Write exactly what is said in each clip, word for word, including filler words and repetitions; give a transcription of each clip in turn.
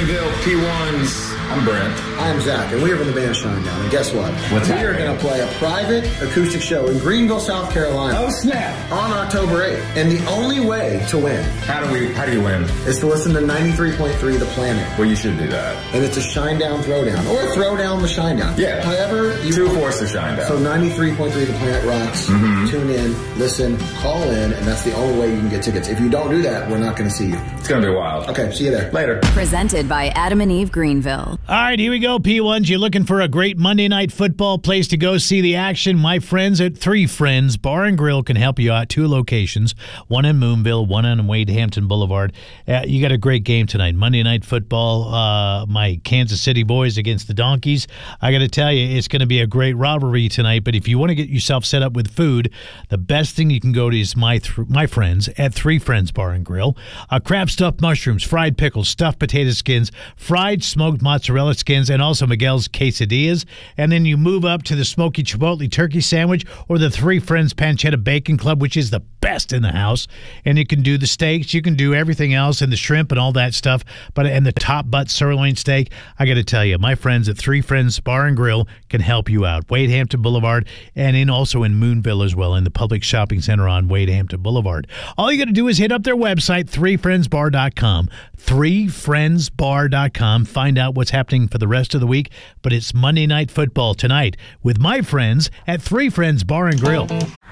Greenville P ones. I'm Brent. I'm Zach, and we are from the band Shinedown. And guess what? What's we happening? are going to play a private acoustic show in Greenville, South Carolina. Oh, snap. On October eighth. And the only way to win How do we, how do you win? is to listen to ninety-three point three The Planet. Well, you should do that. And it's a Shinedown throwdown, or a throwdown the Shinedown. Yeah. However you Two want. force to shine down. So ninety-three point three The Planet rocks. Mm-hmm. Tune in, listen, call in, and that's the only way you can get tickets. If you don't do that, we're not going to see you. It's going to be wild. Okay, see you there. Later. Presented by Adam and Eve Greenville. All right, here we go, P ones. You're looking for a great Monday night football place to go see the action. My friends at Three Friends Bar and Grill can help you out. Two locations, one in Moonville, one on Wade Hampton Boulevard. Uh, you got a great game tonight. Monday night football, uh, my Kansas City boys against the Donkeys. I got to tell you, it's going to be a great rivalry tonight, but if you want to get yourself set up with food, the best thing you can go to is my th- my friends at Three Friends Bar and Grill. Uh, crab stuffed mushrooms, fried pickles, stuffed potato skins, fried smoked mozzarella skins, and also Miguel's quesadillas. And then you move up to the smoky chipotle turkey sandwich or the Three Friends Pancetta Bacon Club, which is the best in the house. And you can do the steaks, you can do everything else, and the shrimp and all that stuff. But and the top butt sirloin steak, I got to tell you, my friends at Three Friends Bar and Grill can help you out. Wade Hampton Boulevard, and in also in Moonville as well, in the public shopping center on Wade Hampton Boulevard. All you got to do is hit up their website, three friends bar dot com. three friends bar dot com. Find out what's happening for the rest of the week. But it's Monday Night Football tonight with my friends at Three Friends Bar and Grill.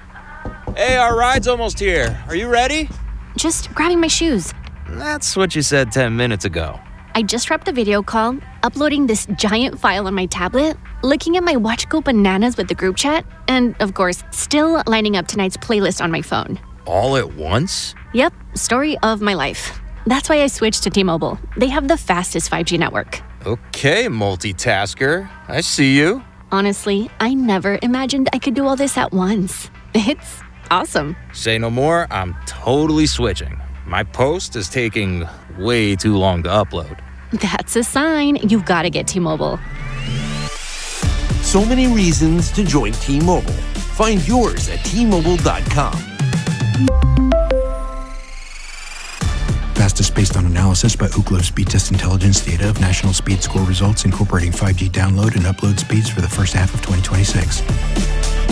Hey, our ride's almost here. Are you ready? Just grabbing my shoes. That's what you said ten minutes ago. I just wrapped a video call, uploading this giant file on my tablet, looking at my Watch Go Bananas with the group chat, and, of course, still lining up tonight's playlist on my phone. All at once? Yep, story of my life. That's why I switched to T-Mobile. They have the fastest five G network. Okay, multitasker. I see you. Honestly, I never imagined I could do all this at once. It's awesome. Say no more, I'm totally switching. My post is taking way too long to upload. That's a sign. You've got to get T-Mobile. So many reasons to join T-Mobile. Find yours at T Mobile dot com. Fastest based on analysis by Ookla Speed Test Intelligence data of national speed score results incorporating five G download and upload speeds for the first half of twenty twenty-six.